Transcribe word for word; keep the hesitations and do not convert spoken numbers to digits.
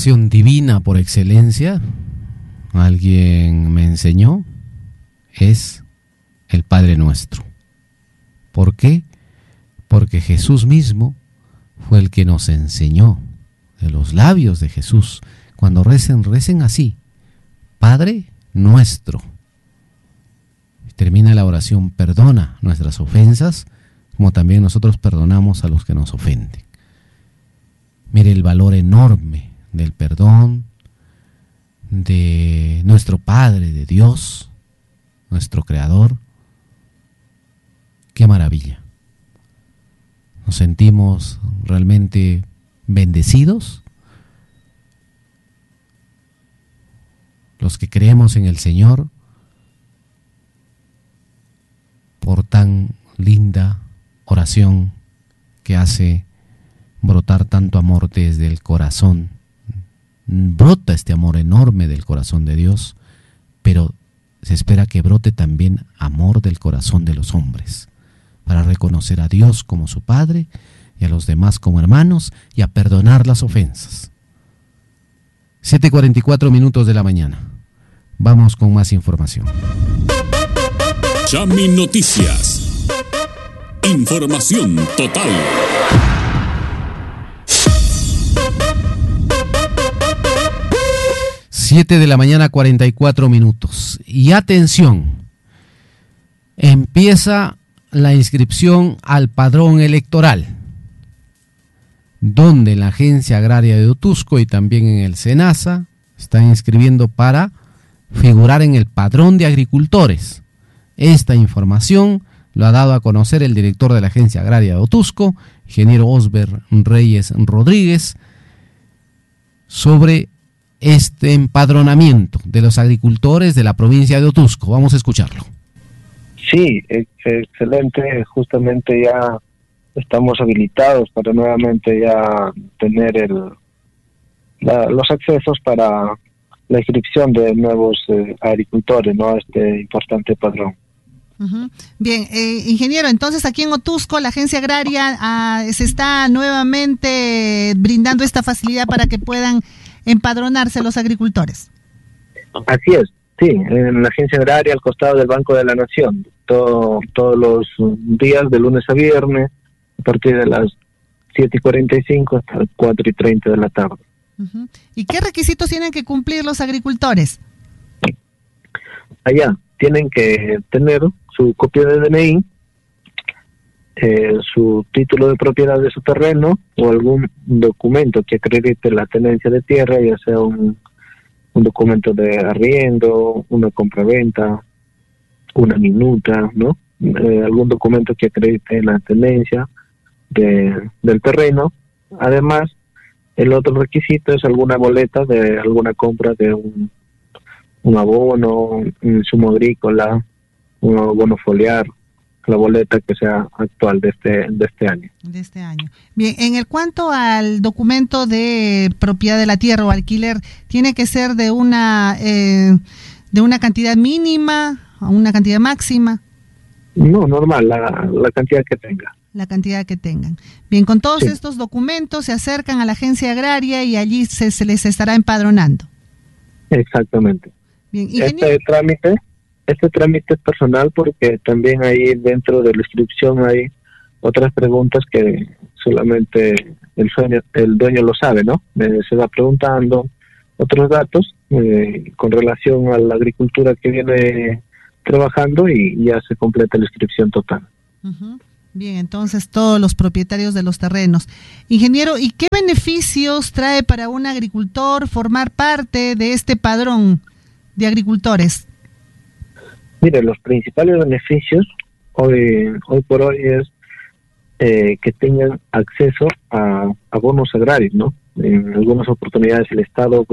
oración divina por excelencia, alguien me enseñó, es el Padre Nuestro. ¿Por qué? Porque Jesús mismo fue el que nos enseñó, de los labios de Jesús. Cuando recen, recen así: Padre Nuestro. Termina la oración: perdona nuestras ofensas, como también nosotros perdonamos a los que nos ofenden. Mire el valor enorme del perdón de nuestro Padre, de Dios, nuestro Creador. ¡Qué maravilla! Nos sentimos realmente bendecidos, los que creemos en el Señor, por tan linda oración que hace brotar tanto amor desde el corazón. Brota este amor enorme del corazón de Dios, pero se espera que brote también amor del corazón de los hombres, para reconocer a Dios como su Padre y a los demás como hermanos, y a perdonar las ofensas. siete cuarenta y cuatro minutos de la mañana. Vamos con más información. Chami Noticias. Información total. siete de la mañana, cuarenta y cuatro minutos. Y atención, empieza la inscripción al padrón electoral, donde la Agencia Agraria de Otusco y también en el SENASA están inscribiendo para figurar en el padrón de agricultores. Esta información lo ha dado a conocer el director de la Agencia Agraria de Otusco, ingeniero Osber Reyes Rodríguez, sobre este empadronamiento de los agricultores de la provincia de Otusco. Vamos a escucharlo. Sí, ex- excelente. Justamente ya estamos habilitados para nuevamente ya tener el la, los accesos para la inscripción de nuevos eh, agricultores, ¿no?, a este importante padrón. Uh-huh. Bien, eh, ingeniero, entonces aquí en Otusco la Agencia Agraria ah, se está nuevamente brindando esta facilidad para que puedan empadronarse los agricultores. Así es, sí, en la Agencia Agraria al costado del Banco de la Nación, todo, todos los días de lunes a viernes, a partir de las siete y cuarenta y cinco hasta las cuatro y treinta de la tarde. Uh-huh. ¿Y qué requisitos tienen que cumplir los agricultores? Allá tienen que tener su copia de D N I, eh, su título de propiedad de su terreno o algún documento que acredite la tenencia de tierra, ya sea un, un documento de arriendo, una compraventa, una minuta, ¿no? Eh, algún documento que acredite la tenencia de, del terreno. Además, el otro requisito es alguna boleta de alguna compra de un, un abono, un insumo agrícola, un abono foliar, la boleta que sea actual de este de este año. De este año. Bien, en el cuanto al documento de propiedad de la tierra o alquiler, ¿tiene que ser de una eh, de una cantidad mínima o una cantidad máxima? No, normal, la, la cantidad que tenga. La cantidad que tengan. Bien, con todos Sí. estos documentos se acercan a la Agencia Agraria y allí se, se les estará empadronando. Exactamente. Bien, ingeniero. Este trámite, este trámite es personal porque también ahí dentro de la inscripción hay otras preguntas que solamente el dueño, el dueño lo sabe, ¿no? Eh, se va preguntando otros datos eh, con relación a la agricultura que viene trabajando y ya se completa la inscripción total. Uh-huh. Bien, entonces todos los propietarios de los terrenos. Ingeniero, ¿y qué beneficios trae para un agricultor formar parte de este padrón de agricultores? Mire, los principales beneficios hoy hoy por hoy es eh, que tengan acceso a, a bonos agrarios, ¿no? En algunas oportunidades el Estado